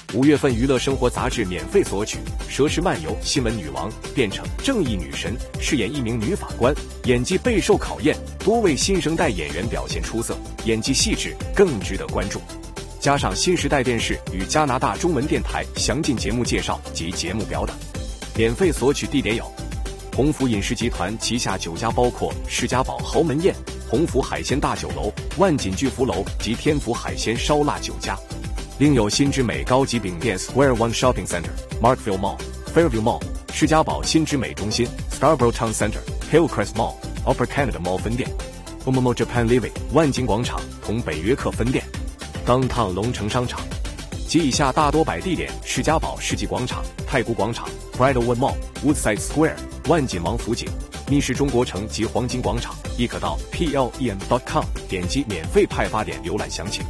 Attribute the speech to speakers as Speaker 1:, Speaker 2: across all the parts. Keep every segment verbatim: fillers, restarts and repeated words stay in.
Speaker 1: 五月份娱乐生活杂志免费索取，佘诗漫游新闻女王变成正义女神，饰演一名女法官，演技备受考验，多位新生代演员表现出色，演技细致更值得关注。加上新时代电视与加拿大中文电台详尽节目介绍及节目表档。免费索取地点有鸿福饮食集团旗下九家，包括世家堡豪门宴、鸿福海鲜大酒楼、万锦巨福楼及天福海鲜烧腊酒家。另有新之美高级饼店 Square One Shopping Center、Markville Mall、Fairview Mall、世家堡新之美中心、Scarborough Town Center、Hillcrest Mall、Upper Canada Mall 分店、Momomo Japan Living 万金广场同北约克分店、Downtown 龙城商场及以下大多摆地点：世家堡世纪广场、太古广场、Bridalwood Mall、Woodside Square、万锦王府井、密室中国城及黄金广场，亦可到 P L E M dot com 点击免费派发点浏览详情。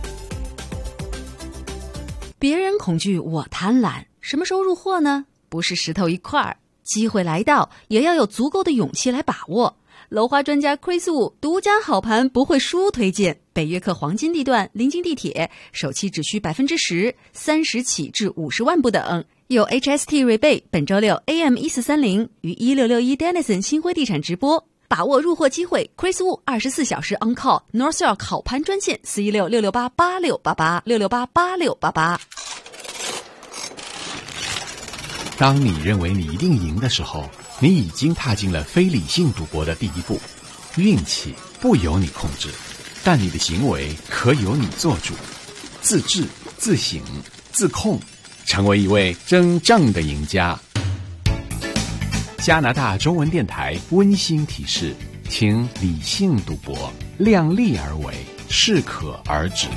Speaker 2: 别人恐惧，我贪婪。什么时候入货呢？不是石头一块儿，机会来到，也要有足够的勇气来把握。楼花专家 Chris Wu 独家好盘不会输推荐，北约克黄金地段临近地铁，首期只需百分之十，三十起至五十万不等。有 H S T rebate， 本周六 A M 一四三零于一六六一 Denison 新辉地产直播，把握入货机会。Chris Wu 二十四小时 on call， North York 好盘专线四一六六六八八六八八六六八八六八八。
Speaker 3: 当你认为你一定赢的时候，你已经踏进了非理性赌博的第一步。运气不由你控制，但你的行为可由你做主。自制、自省、自控，成为一位真正的赢家。加拿大中文电台温馨提示，请理性赌博，量力而为，适可而止。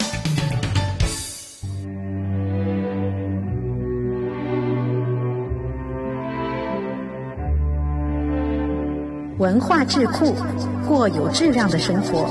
Speaker 4: 文化智库，过有质量的生活。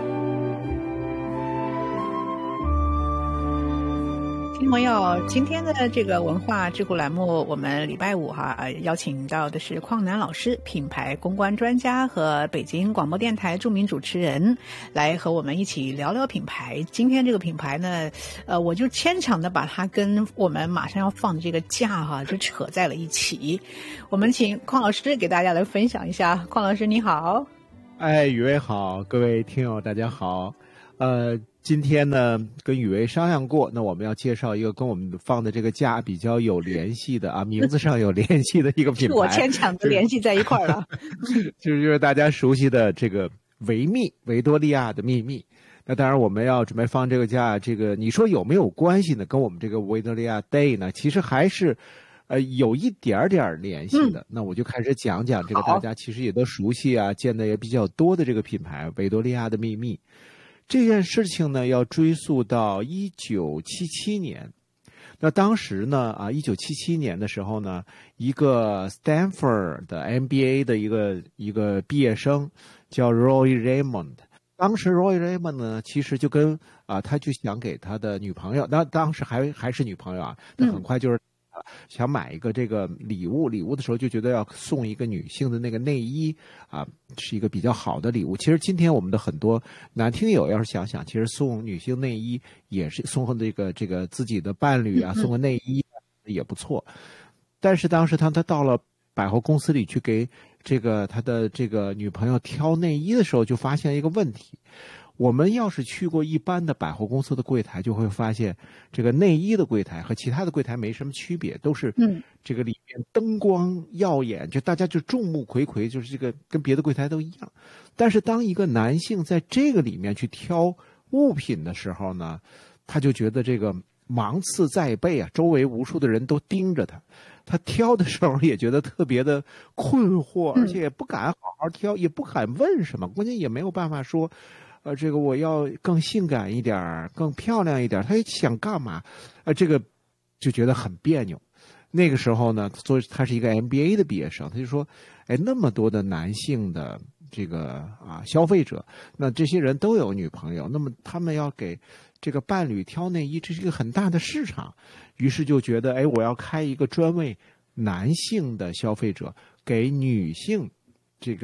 Speaker 5: 听众朋友，今天的这个文化智库栏目，我们礼拜五哈、呃、邀请到的是邝楠老师，品牌公关专家和北京广播电台著名主持人，来和我们一起聊聊品牌。今天这个品牌呢，呃，我就牵强的把它跟我们马上要放的这个假哈就扯在了一起。我们请邝老师给大家来分享一下。邝老师你好。
Speaker 6: 哎，雨薇好，各位听友大家好。呃。今天呢，跟雨薇商量过，那我们要介绍一个跟我们放的这个假比较有联系的啊，名字上有联系的一个品牌。
Speaker 5: 是我牵强的联系在一块儿了。
Speaker 6: 就是就是大家熟悉的这个维密，维多利亚的秘密。那当然我们要准备放这个假，这个你说有没有关系呢？跟我们这个维多利亚 Day 呢，其实还是呃有一点点联系的。嗯、那我就开始讲讲这个大家其实也都熟悉啊，见的也比较多的这个品牌维多利亚的秘密。这件事情呢，要追溯到一九七七年。那当时呢，啊，一九七七年的时候呢，一个 Stanford 的 M B A 的一个一个毕业生叫 Roy Raymond。当时 Roy Raymond 呢，其实就跟啊，他就想给他的女朋友，那当时还还是女朋友啊，那很快就是。嗯想买一个这个礼物，礼物的时候就觉得要送一个女性的那个内衣啊，是一个比较好的礼物。其实今天我们的很多男听友要是想想，其实送女性内衣也是送这个这个自己的伴侣啊，送个内衣也不错。但是当时他他到了百货公司里去给这个他的这个女朋友挑内衣的时候，就发现一个问题。我们要是去过一般的百货公司的柜台，就会发现这个内衣的柜台和其他的柜台没什么区别，都是这个里面灯光耀眼，就大家就众目睽睽，就是这个跟别的柜台都一样。但是当一个男性在这个里面去挑物品的时候呢，他就觉得这个芒刺在背啊，周围无数的人都盯着他，他挑的时候也觉得特别的困惑，而且也不敢好好挑，也不敢问什么，关键也没有办法说呃，这个我要更性感一点，更漂亮一点，他也想干嘛？呃，这个就觉得很别扭。那个时候呢，作为他是一个 M B A 的毕业生，他就说，哎，那么多的男性的这个啊消费者，那这些人都有女朋友，那么他们要给这个伴侣挑内衣，这是一个很大的市场。于是就觉得，哎，我要开一个专为男性的消费者给女性这个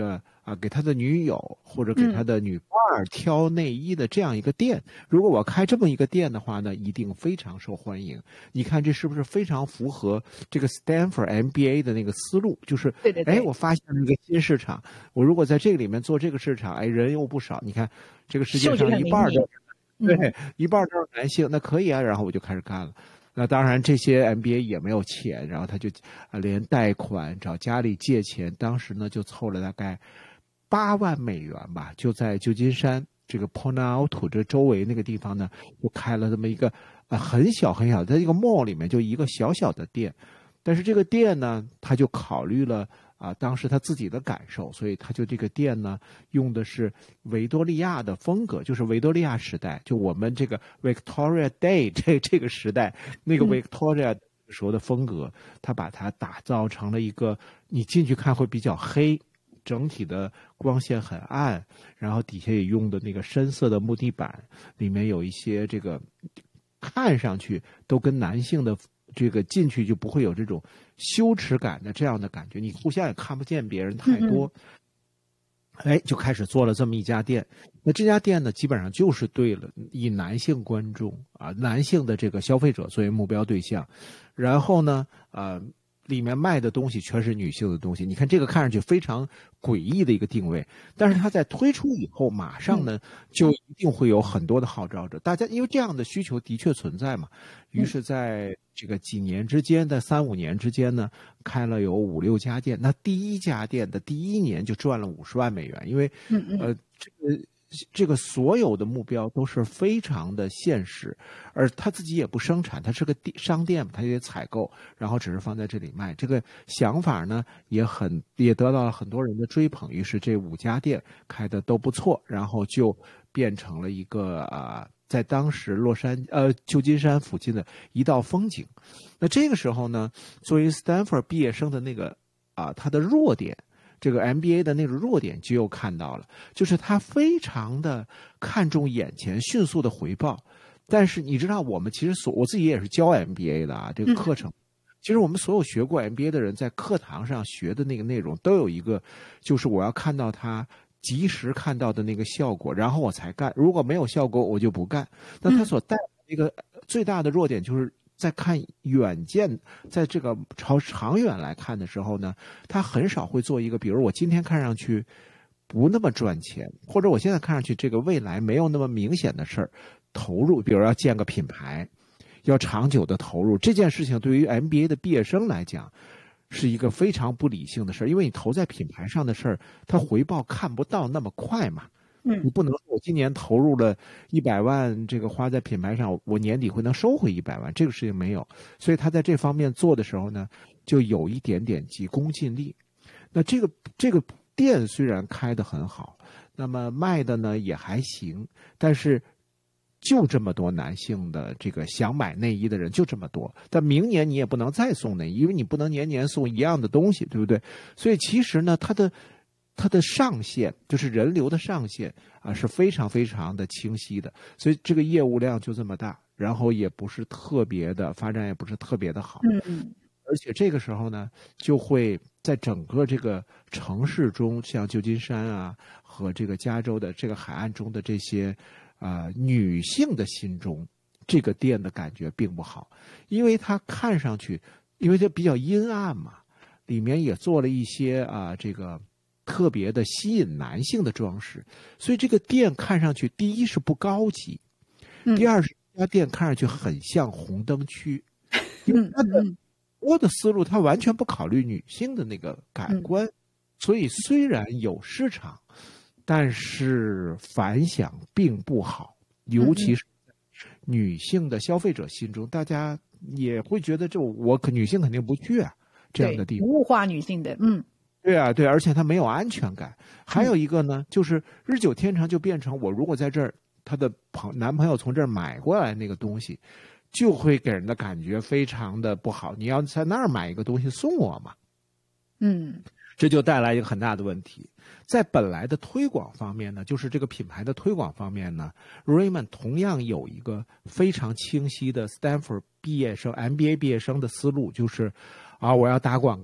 Speaker 6: 啊，给他的女友或者给他的女伴儿挑内衣的这样一个店。嗯、如果我开这么一个店的话呢，一定非常受欢迎。你看这是不是非常符合这个 Stanford M B A 的那个思路？就是
Speaker 5: 对对对，
Speaker 6: 哎，我发现了一个新市场，我如果在这个里面做这个市场，哎，人又不少。你看这个世界上一半都对、嗯、一半都是男性，那可以啊。然后我就开始干了。那当然，这些 M B A 也没有钱，然后他就啊连贷款找家里借钱，当时呢就凑了大概八万美元吧，就在旧金山这个 Palo Alto 这周围那个地方呢，就开了这么一个啊很小很小的一个 mall 里面就一个小小的店，但是这个店呢，他就考虑了啊当时他自己的感受，所以他就这个店呢用的是维多利亚的风格，就是维多利亚时代，就我们这个 Victoria Day 这这个时代那个 Victoria 时候的风格，他把它打造成了一个你进去看会比较黑，整体的光线很暗，然后底下也用的那个深色的木地板，里面有一些这个看上去都跟男性的这个进去就不会有这种羞耻感的这样的感觉，你互相也看不见别人太多。嗯哎，就开始做了这么一家店。那这家店呢，基本上就是对了以男性观众啊，男性的这个消费者作为目标对象。然后呢，呃，里面卖的东西全是女性的东西。你看这个看上去非常诡异的一个定位，但是它在推出以后，马上呢就一定会有很多的号召者。大家因为这样的需求的确存在嘛，于是在这个几年之间的三五年之间呢，开了有五六家店。那第一家店的第一年就赚了五十万美元，因为呃这个这个所有的目标都是非常的现实，而他自己也不生产，他是个商店，他也采购，然后只是放在这里卖。这个想法呢也很也得到了很多人的追捧，于是这五家店开的都不错，然后就变成了一个啊。呃在当时洛杉呃旧金山附近的一道风景。那这个时候呢，作为 Stanford 毕业生的那个啊，他的弱点，这个 M B A 的那种弱点就又看到了，就是他非常的看重眼前迅速的回报。但是你知道，我们其实所我自己也是教 M B A 的啊，这个课程。嗯其实我们所有学过 M B A 的人，在课堂上学的那个内容都有一个，就是我要看到他及时看到的那个效果，然后我才干。如果没有效果，我就不干。那他所带来的一个最大的弱点，就是在看远见，在这个朝长远来看的时候呢，他很少会做一个，比如我今天看上去不那么赚钱，或者我现在看上去这个未来没有那么明显的事儿，投入，比如要建个品牌，要长久的投入，这件事情对于 M B A 的毕业生来讲是一个非常不理性的事儿，因为你投在品牌上的事儿，它回报看不到那么快嘛。嗯，你不能说我今年投入了一百万，这个花在品牌上，我年底会能收回一百万，这个事情没有。所以他在这方面做的时候呢，就有一点点急功近利。那这个这个店虽然开得很好，那么卖的呢也还行，但是就这么多男性的这个想买内衣的人就这么多，但明年你也不能再送内衣，因为你不能年年送一样的东西，对不对？所以其实呢，它的它的上限就是人流的上限啊是非常非常的清晰的，所以这个业务量就这么大，然后也不是特别的发展，也不是特别的好。
Speaker 5: 嗯，
Speaker 6: 而且这个时候呢，就会在整个这个城市中，像旧金山啊和这个加州的这个海岸中的这些。啊、呃，女性的心中，这个店的感觉并不好，因为它看上去，因为它比较阴暗嘛，里面也做了一些啊、呃，这个特别的吸引男性的装饰，所以这个店看上去，第一是不高级，嗯、第二是这家店看上去很像红灯区，因为它的我的思路，它完全不考虑女性的那个感官，嗯、所以虽然有市场。但是反响并不好，尤其是女性的消费者心中，大家也会觉得这我可女性肯定不去啊，这样的地方
Speaker 5: 物化女性的，嗯，
Speaker 6: 对啊，对，而且她没有安全感。还有一个呢，就是日久天长就变成我如果在这儿，她的朋男朋友从这儿买过来那个东西，就会给人的感觉非常的不好。你要在那儿买一个东西送我嘛，
Speaker 5: 嗯。
Speaker 6: 这就带来一个很大的问题，在本来的推广方面呢，就是这个品牌的推广方面呢 ，Raymond 同样有一个非常清晰的 Stanford 毕业生 M B A 毕业生的思路，就是啊，我要打广告，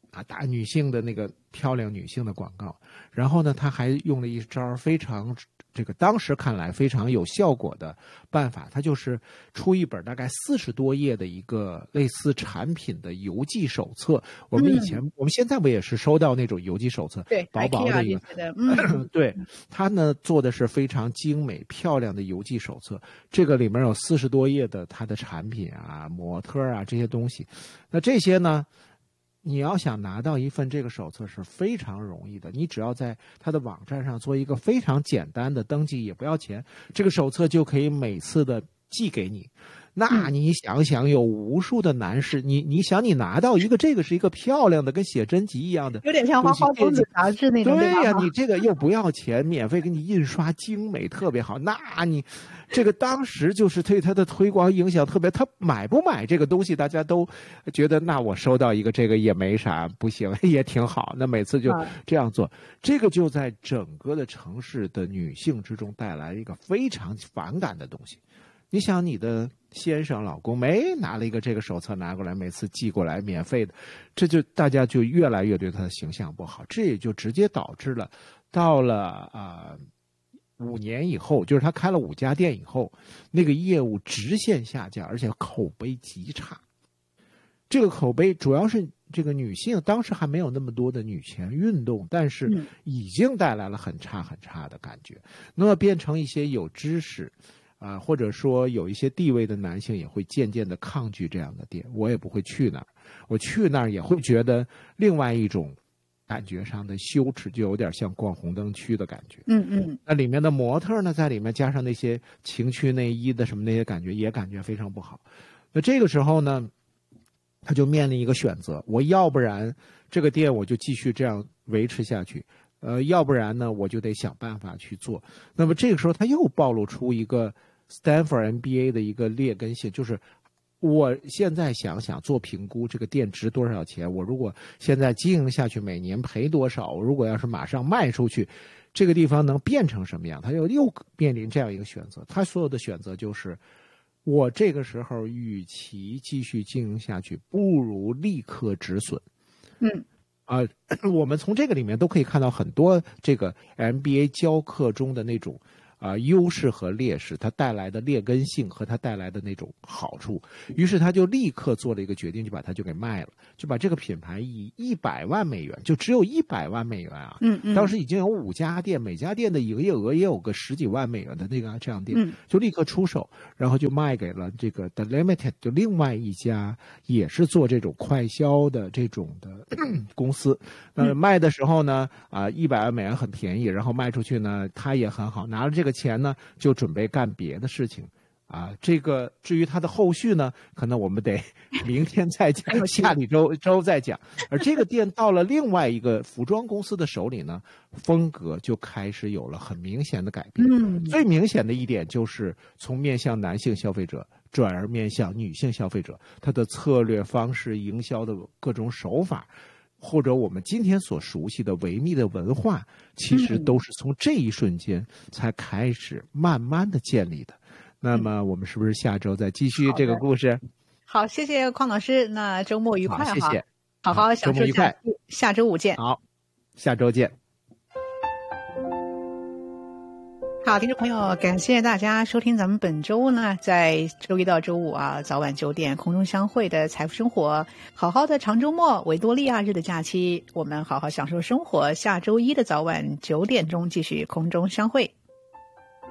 Speaker 6: 啊，打女性的那个漂亮女性的广告。然后呢，他还用了一招非常这个当时看来非常有效果的办法，他就是出一本大概四十多页的一个类似产品的邮寄手册。我们以前、嗯、我们现在不也是收到那种邮寄手册，
Speaker 5: 对，
Speaker 6: 薄薄的一个，
Speaker 5: 嗯，
Speaker 6: 对，他呢做的是非常精美漂亮的邮寄手册，这个里面有四十多页的他的产品啊、模特啊这些东西。那这些呢，你要想拿到一份这个手册是非常容易的，你只要在他的网站上做一个非常简单的登记，也不要钱，这个手册就可以每次的寄给你。那你想想，有无数的男士，你你想你拿到一个这个是一个漂亮的跟写真集一样的，
Speaker 5: 有点像花花公子杂志那种，
Speaker 6: 对呀、啊，你这个又不要钱，免费给你印刷，精美特别好，那你这个当时就是对他的推广影响特别。他买不买这个东西，大家都觉得那我收到一个这个也没啥，不行也挺好，那每次就这样做，这个就在整个的城市的女性之中带来一个非常反感的东西。你想你的先生老公没拿了一个这个手册拿过来，每次寄过来免费的，这就大家就越来越对他的形象不好，这也就直接导致了到了啊、呃、五年以后，就是他开了五家店以后，那个业务直线下降，而且口碑极差。这个口碑主要是这个女性当时还没有那么多的女权运动，但是已经带来了很差很差的感觉。那么变成一些有知识啊、呃，或者说有一些地位的男性也会渐渐的抗拒这样的店，我也不会去那儿，我去那儿也会觉得另外一种感觉上的羞耻，就有点像逛红灯区的感觉。
Speaker 5: 嗯嗯，
Speaker 6: 那里面的模特呢，在里面加上那些情趣内衣的什么那些感觉，也感觉非常不好。那这个时候呢，他就面临一个选择，我要不然这个店我就继续这样维持下去，呃，要不然呢我就得想办法去做。那么这个时候他又暴露出一个 Stanford M B A 的一个劣根性，就是我现在想想做评估，这个店值多少钱，我如果现在经营下去每年赔多少，我如果要是马上卖出去，这个地方能变成什么样，他又又面临这样一个选择。他所有的选择就是我这个时候与其继续经营下去，不如立刻止损。
Speaker 5: 嗯
Speaker 6: 啊、呃，我们从这个里面都可以看到很多这个 M B A 教课中的那种啊、呃、优势和劣势，它带来的劣根性和它带来的那种好处。于是他就立刻做了一个决定，就把它就给卖了，就把这个品牌以一百万美元，就只有一百万美元啊，
Speaker 5: 嗯嗯，
Speaker 6: 当时已经有五家店，每家店的营业额也有个十几万美元的那个这样店，
Speaker 5: 嗯，
Speaker 6: 就立刻出手，然后就卖给了这个 The Limited， 就另外一家也是做这种快销的这种的公司。那卖的时候呢，啊，一百万美元很便宜，然后卖出去呢，他也很好，拿了这个钱呢，就准备干别的事情。啊，这个至于它的后续呢，可能我们得明天再讲，下里周周再讲。而这个店到了另外一个服装公司的手里呢，风格就开始有了很明显的改变。
Speaker 5: 嗯，
Speaker 6: 最明显的一点就是从面向男性消费者转而面向女性消费者，它的策略方式、营销的各种手法，或者我们今天所熟悉的维密的文化，其实都是从这一瞬间才开始慢慢的建立的。那么我们是不是下周再继续这个故事？
Speaker 5: 好，谢谢邝老师，那周末愉快哈！
Speaker 6: 谢谢，
Speaker 5: 好好享受假期，下周五见。
Speaker 6: 好，下周见。
Speaker 5: 好，听众朋友，感谢大家收听咱们本周呢，在周一到周五啊，早晚九点空中相会的财富生活，好好的长周末，维多利亚日的假期，我们好好享受生活。下周一的早晚九点钟继续空中相会。